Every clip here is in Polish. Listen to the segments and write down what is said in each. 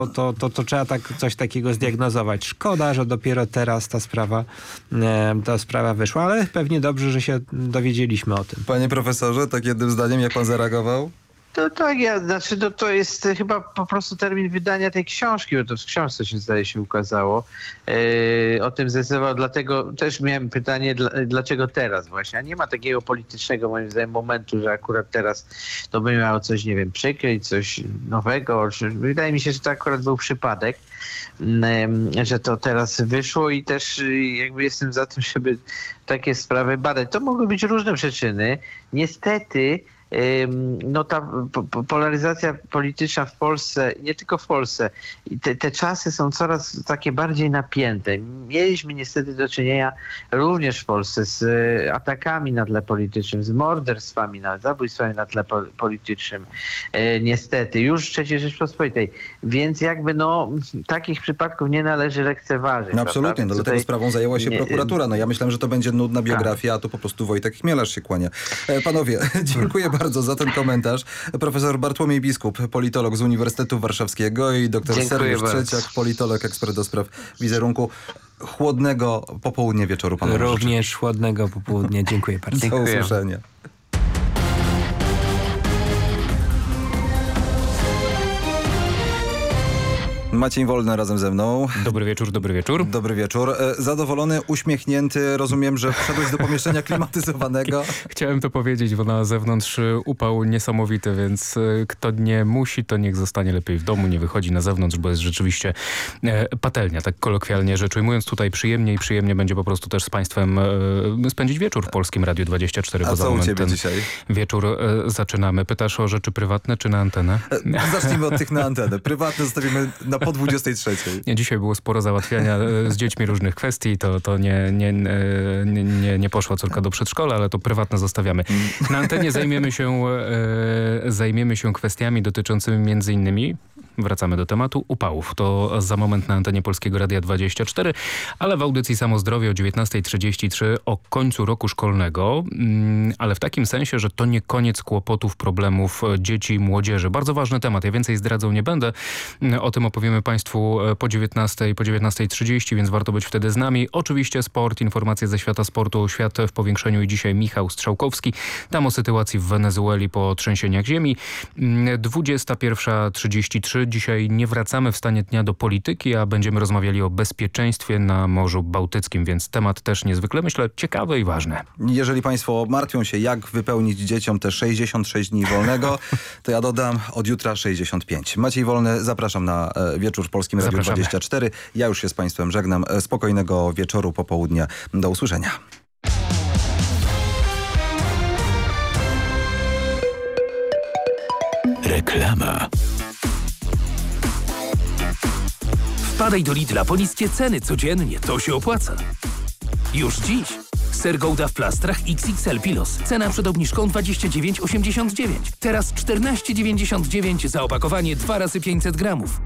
to trzeba coś takiego zdiagnozować. Szkoda, że dopiero teraz ta sprawa wyszła, ale pewnie dobrze, że się dowiedzieliśmy o tym. Panie profesorze, tak jednym zdaniem, jak pan zareagował? To tak, to jest chyba po prostu termin wydania tej książki, bo to w książce się zdaje się ukazało. O tym zdecydował, dlatego też miałem pytanie, dlaczego teraz właśnie, a nie ma takiego politycznego moim zdaniem momentu, że akurat teraz to by miało coś, nie wiem, przykryć, coś nowego. Wydaje mi się, że to akurat był przypadek, że to teraz wyszło i też jakby jestem za tym, żeby takie sprawy badać. To mogły być różne przyczyny. Niestety ta polaryzacja polityczna w Polsce, nie tylko w Polsce, te czasy są coraz takie bardziej napięte. Mieliśmy niestety do czynienia również w Polsce z atakami na tle politycznym, z morderstwami, zabójstwami na tle politycznym. Niestety, już w III Rzeczpospolitej. Więc jakby takich przypadków nie należy lekceważyć. Absolutnie, dlatego sprawą zajęła się prokuratura. Ja myślałem, że to będzie nudna biografia, a tu po prostu Wojtek Chmielarz się kłania. Panowie, dziękuję bardzo za ten komentarz. Profesor Bartłomiej Biskup, politolog z Uniwersytetu Warszawskiego i doktor Sergiusz Trzeciak, politolog, ekspert do spraw wizerunku. Chłodnego popołudnia, wieczoru panu. Również chłodnego popołudnia. Dziękuję bardzo. Do usłyszenia. Maciej Wolny razem ze mną. Dobry wieczór, dobry wieczór. Dobry wieczór. Zadowolony, uśmiechnięty. Rozumiem, że wszedłeś do pomieszczenia klimatyzowanego. Chciałem to powiedzieć, bo na zewnątrz upał niesamowity, więc kto nie musi, to niech zostanie lepiej w domu, nie wychodzi na zewnątrz, bo jest rzeczywiście patelnia, tak kolokwialnie rzecz ujmując. Tutaj przyjemnie będzie po prostu też z państwem spędzić wieczór w Polskim Radiu 24. A co u ciebie dzisiaj? Wieczór zaczynamy. Pytasz o rzeczy prywatne czy na antenę? Zacznijmy od tych na antenę. Prywatne zostawimy po 23. Dzisiaj było sporo załatwiania z dziećmi różnych kwestii. To nie poszła córka do przedszkola, ale to prywatne zostawiamy. Na antenie zajmiemy się kwestiami dotyczącymi między innymi, wracamy do tematu, upałów. To za moment na antenie Polskiego Radia 24, ale w audycji Samo Zdrowie o 19:33 o końcu roku szkolnego, ale w takim sensie, że to nie koniec kłopotów, problemów dzieci i młodzieży. Bardzo ważny temat. Ja więcej zdradzał nie będę. O tym opowiemy Państwu po 19:30, więc warto być wtedy z nami. Oczywiście sport, informacje ze świata sportu, świat w powiększeniu i dzisiaj Michał Strzałkowski. Tam o sytuacji w Wenezueli po trzęsieniach ziemi. 21:33. Dzisiaj nie wracamy w stanie dnia do polityki, a będziemy rozmawiali o bezpieczeństwie na Morzu Bałtyckim, więc temat też niezwykle, myślę, ciekawy i ważny. Jeżeli państwo martwią się, jak wypełnić dzieciom te 66 dni wolnego, to ja dodam od jutra 65. Maciej Wolny, zapraszam na wieczór w Polskim Radiu 24. Ja już się z państwem żegnam. Spokojnego wieczoru, popołudnia. Do usłyszenia. Reklama. Wpadaj do Lidla po niskie ceny codziennie, to się opłaca. Już dziś. Ser Gouda w plastrach XXL Pilos. Cena przed obniżką 29,89. Teraz 14,99 za opakowanie 2 razy 500 gramów.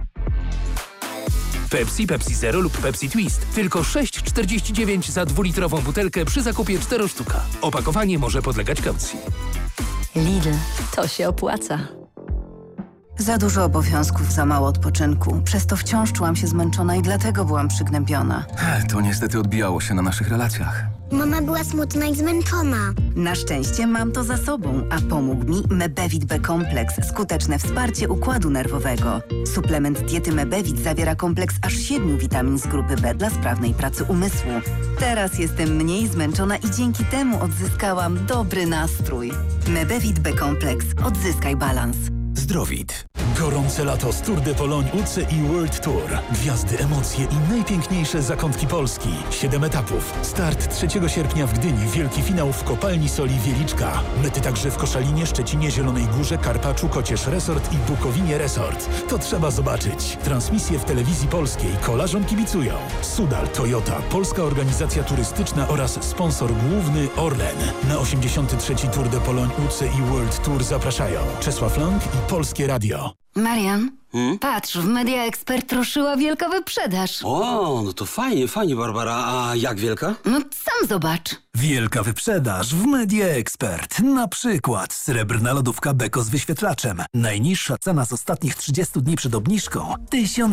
Pepsi Zero lub Pepsi Twist. Tylko 6,49 za 2-litrową butelkę przy zakupie 4 sztuka. Opakowanie może podlegać kaucji. Lidl, to się opłaca. Za dużo obowiązków, za mało odpoczynku. Przez to wciąż czułam się zmęczona i dlatego byłam przygnębiona. To niestety odbijało się na naszych relacjach. Mama była smutna i zmęczona. Na szczęście mam to za sobą, a pomógł mi Mebevit B-kompleks. Skuteczne wsparcie układu nerwowego. Suplement diety Mebevit zawiera kompleks aż 7 witamin z grupy B dla sprawnej pracy umysłu. Teraz jestem mniej zmęczona i dzięki temu odzyskałam dobry nastrój. Mebevit B-kompleks. Odzyskaj balans. Zdrowit. Gorące lato z Tour de Pologne UCI World Tour. Gwiazdy, emocje i najpiękniejsze zakątki Polski. 7 etapów. Start 3 sierpnia w Gdyni. Wielki finał w Kopalni Soli Wieliczka. Mety także w Koszalinie, Szczecinie, Zielonej Górze, Karpaczu, Kocież Resort i Bukowinie Resort. To trzeba zobaczyć. Transmisje w telewizji polskiej. Kolarzom kibicują Sudal, Toyota, Polska Organizacja Turystyczna oraz sponsor główny Orlen. Na 83. Tour de Pologne UCI World Tour zapraszają Czesław Lang i Polskie Radio. Marian, patrz, w Media Expert ruszyła wielka wyprzedaż. O, no to fajnie, Barbara. A jak wielka? No sam zobacz. Wielka wyprzedaż w Media Expert. Na przykład srebrna lodówka Beko z wyświetlaczem. Najniższa cena z ostatnich 30 dni przed obniżką 1000